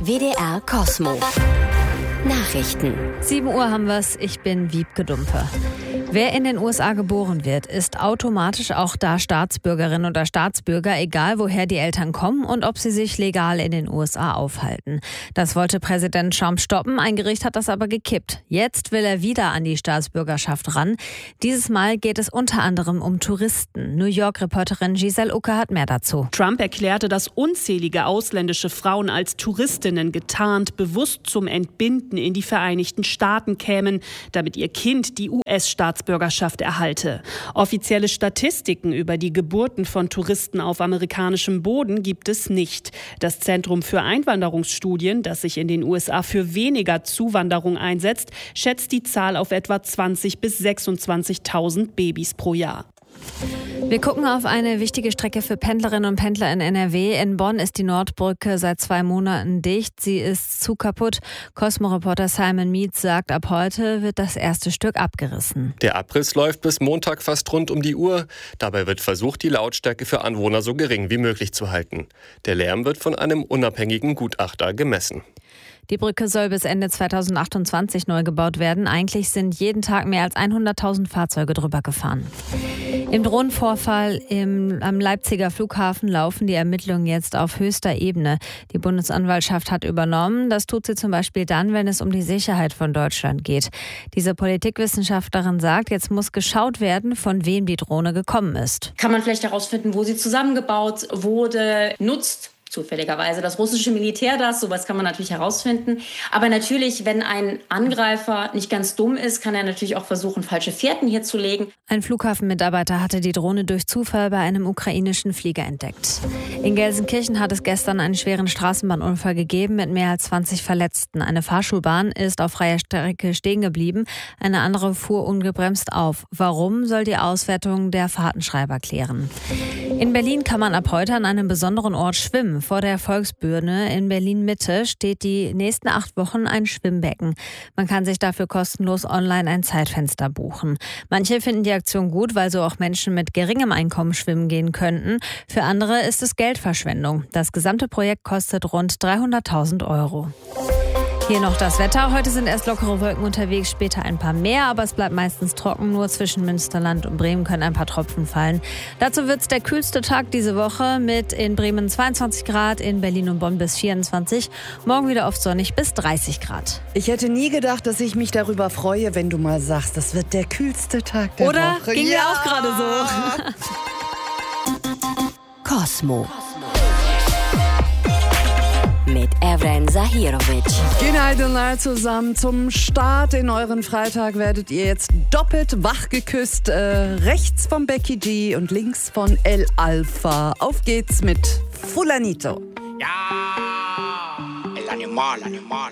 WDR Cosmo. Nachrichten. 7 Uhr haben wir's. Ich bin Wiebke Dumpe. Wer in den USA geboren wird, ist automatisch auch da Staatsbürgerin oder Staatsbürger, egal woher die Eltern kommen und ob sie sich legal in den USA aufhalten. Das wollte Präsident Trump stoppen, ein Gericht hat das aber gekippt. Jetzt will er wieder an die Staatsbürgerschaft ran. Dieses Mal geht es unter anderem um Touristen. New York-Reporterin Giselle Ucke hat mehr dazu. Trump erklärte, dass unzählige ausländische Frauen als Touristinnen getarnt bewusst zum Entbinden in die Vereinigten Staaten kämen, damit ihr Kind die US-Staatsbürgerschaft erhalte. Offizielle Statistiken über die Geburten von Touristen auf amerikanischem Boden gibt es nicht. Das Zentrum für Einwanderungsstudien, das sich in den USA für weniger Zuwanderung einsetzt, schätzt die Zahl auf etwa 20.000 bis 26.000 Babys pro Jahr. Wir gucken auf eine wichtige Strecke für Pendlerinnen und Pendler in NRW. In Bonn ist die Nordbrücke seit 2 Monaten dicht. Sie ist zu kaputt. Cosmo-Reporter Simon Mietz sagt, ab heute wird das erste Stück abgerissen. Der Abriss läuft bis Montag fast rund um die Uhr. Dabei wird versucht, die Lautstärke für Anwohner so gering wie möglich zu halten. Der Lärm wird von einem unabhängigen Gutachter gemessen. Die Brücke soll bis Ende 2028 neu gebaut werden. Eigentlich sind jeden Tag mehr als 100.000 Fahrzeuge drüber gefahren. Im Drohnenvorfall am Leipziger Flughafen laufen die Ermittlungen jetzt auf höchster Ebene. Die Bundesanwaltschaft hat übernommen. Das tut sie zum Beispiel dann, wenn es um die Sicherheit von Deutschland geht. Diese Politikwissenschaftlerin sagt, jetzt muss geschaut werden, von wem die Drohne gekommen ist. Kann man vielleicht herausfinden, wo sie zusammengebaut wurde, nutzt zufälligerweise das russische Militär das, sowas kann man natürlich herausfinden. Aber natürlich, wenn ein Angreifer nicht ganz dumm ist, kann er natürlich auch versuchen, falsche Fährten hier zu legen. Ein Flughafenmitarbeiter hatte die Drohne durch Zufall bei einem ukrainischen Flieger entdeckt. In Gelsenkirchen hat es gestern einen schweren Straßenbahnunfall gegeben mit mehr als 20 Verletzten. Eine Fahrschulbahn ist auf freier Strecke stehen geblieben, eine andere fuhr ungebremst auf. Warum, soll die Auswertung der Fahrtenschreiber klären. In Berlin kann man ab heute an einem besonderen Ort schwimmen. Vor der Volksbühne in Berlin-Mitte steht die nächsten 8 Wochen ein Schwimmbecken. Man kann sich dafür kostenlos online ein Zeitfenster buchen. Manche finden die Aktion gut, weil so auch Menschen mit geringem Einkommen schwimmen gehen könnten. Für andere ist es Geldverschwendung. Das gesamte Projekt kostet rund 300.000 €. Hier noch das Wetter. Heute sind erst lockere Wolken unterwegs, später ein paar mehr, aber es bleibt meistens trocken. Nur zwischen Münsterland und Bremen können ein paar Tropfen fallen. Dazu wird es der kühlste Tag diese Woche mit in Bremen 22 Grad, in Berlin und Bonn bis 24. Morgen wieder oft sonnig bis 30 Grad. Ich hätte nie gedacht, dass ich mich darüber freue, wenn du mal sagst, das wird der kühlste Tag der Woche. Oder? Ging mir auch gerade so. Cosmo. Mit Evren Zahirovic. Goedenavond zusammen. Zum Start in euren Freitag werdet ihr jetzt doppelt wach geküsst. Rechts von Becky G und links von El Alfa. Auf geht's mit Fulanito. Ja, el animal.